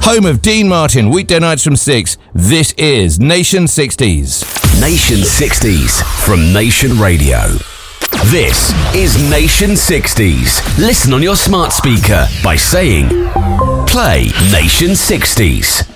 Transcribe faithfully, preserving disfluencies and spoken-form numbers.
home of Dean Martin, weekday nights from six. This is Nation sixties. Nation sixties from Nation Radio. This is Nation sixties. Listen on your smart speaker by saying, play Nation sixties.